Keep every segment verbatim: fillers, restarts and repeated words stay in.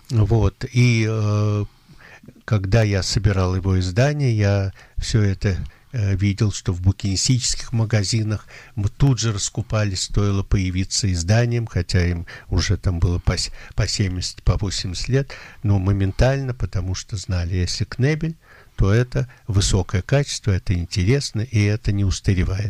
Вот, и э, когда я собирал его издание, я все это э, видел, что в букинистических магазинах мы тут же раскупались, стоило появиться изданием, хотя им уже там было по, по семьдесят, по восемьдесят лет, но моментально, потому что знали, если Кнебель, то это высокое качество, это интересно, и это не устаревает.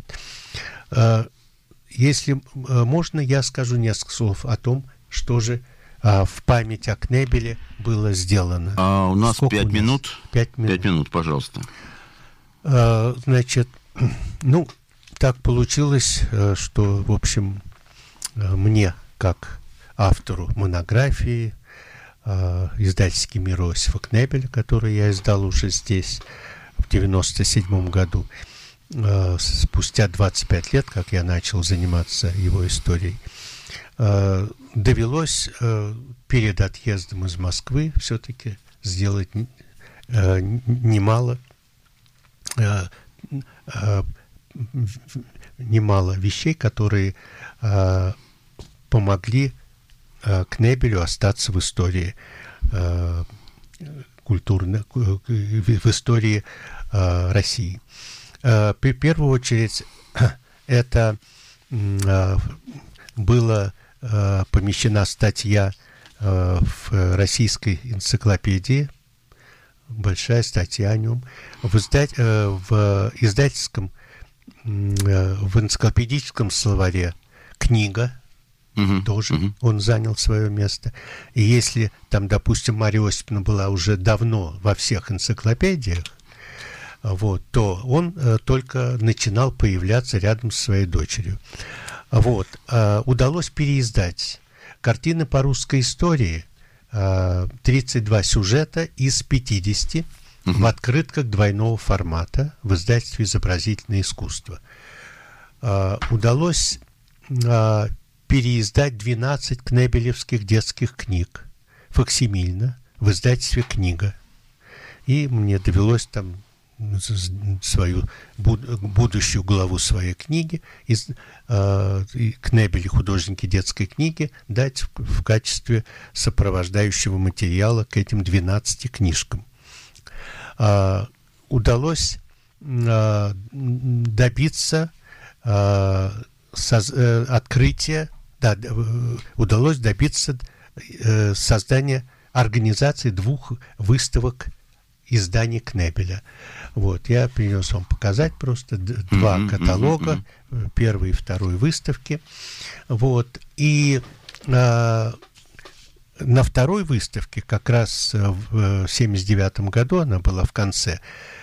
Если можно, я скажу несколько слов о том, что же в память о Кнебеле было сделано. А у нас пять минут. Пять минут. Пять минут, пожалуйста. Значит, ну, так получилось, что, в общем, мне, как автору монографии, издательский мир Иосифа Кнебеля, который я издал уже здесь в девяносто седьмом году, спустя двадцать пять лет, как я начал заниматься его историей, довелось перед отъездом из Москвы все-таки сделать немало, немало вещей, которые помогли Кнебелю остаться в истории э, культурной, в истории э, России. Э, в первую очередь, это э, была э, помещена статья э, в российской энциклопедии, большая статья о нем, в, издать, э, в издательском, э, в энциклопедическом словаре книга, Uh-huh, тоже uh-huh. он занял свое место. И если там, допустим, Марья Осиповна была уже давно во всех энциклопедиях, вот, то он э, только начинал появляться рядом со своей дочерью. Вот, э, удалось переиздать картины по русской истории, э, тридцать два сюжета из пятидесяти uh-huh. в открытках двойного формата в издательстве «Изобразительное искусство». Э, удалось э, переиздать двенадцать кнебелевских детских книг факсимильно в издательстве «Книга». И мне довелось там свою будущую главу своей книги из э, «Кнебель и художники детской книги» дать в, в качестве сопровождающего материала к этим двенадцати книжкам. Э, удалось э, добиться э, соз, э, открытия, да, удалось добиться э, создания организации двух выставок изданий Кнебеля. Вот, я принес вам показать просто д- два mm-hmm, каталога, mm-hmm. первой и второй выставки. Вот, и э, на второй выставке, как раз в семьдесят девятом году, она была в конце,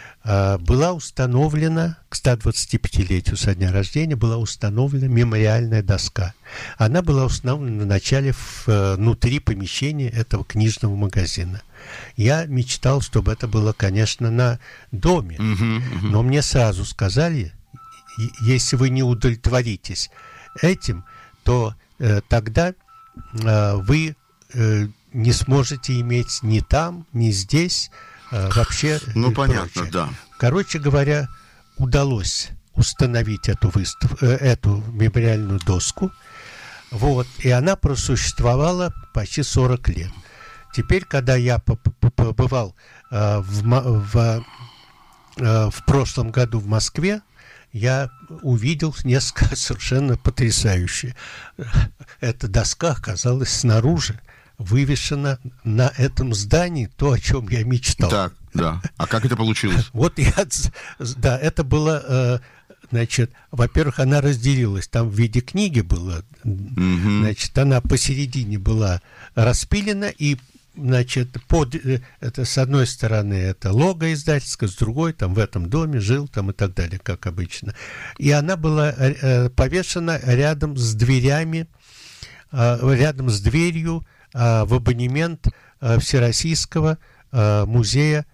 была установлена, к ста двадцатипятилетию со дня рождения, была установлена мемориальная доска. Она была установлена вначале внутри помещения этого книжного магазина. Я мечтал, чтобы это было, конечно, на доме, uh-huh, uh-huh. но мне сразу сказали, если вы не удовлетворитесь этим, то э, тогда э, вы э, не сможете иметь ни там, ни здесь вообще. Ну, понятно, прочее. Да. Короче говоря, удалось установить эту выставку, эту мемориальную доску, вот, и она просуществовала почти сорок лет. Теперь, когда я побывал э, в, в, э, в прошлом году в Москве, я увидел несколько совершенно потрясающее. Эта доска оказалась снаружи, вывешено на этом здании то, о чем я мечтал. Так, да. А как это получилось? Вот я, да, это было, значит, во-первых, она разделилась, там в виде книги была, значит, она посередине была распилена, и, значит, под, это, с одной стороны это лого издательское, с другой, там, в этом доме жил, там, и так далее, как обычно. И она была повешена рядом с дверями, рядом с дверью в абонемент Всероссийского музея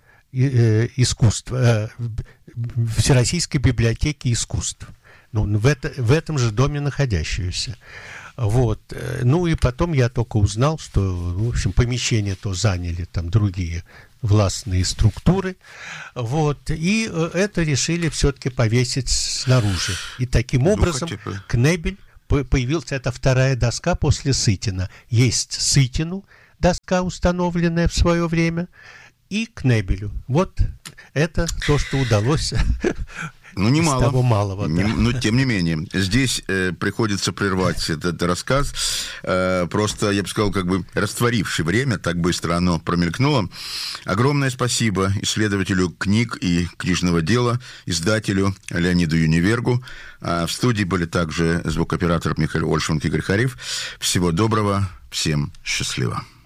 искусства, Всероссийской библиотеки искусств, ну, в, это, в этом же доме находящуюся. Вот. Ну и потом я только узнал, что, в общем, помещение то заняли там другие властные структуры, вот, и это решили все-таки повесить снаружи. И таким образом ну, Кнебель появился, это вторая доска после Сытина. Есть Сытину доска, установленная в свое время, и Кнебелю. Вот это то, что удалось. Ну, немало. Того малого, да. Не, но тем не менее, здесь э, приходится прервать этот рассказ, э, просто, я бы сказал, как бы растворивший время, так быстро оно промелькнуло. Огромное спасибо исследователю книг и книжного дела, издателю Леониду Юнивергу. А в студии были также звукооператор Михаил Ольшанг и Игорь Харев. Всего доброго, всем счастливо.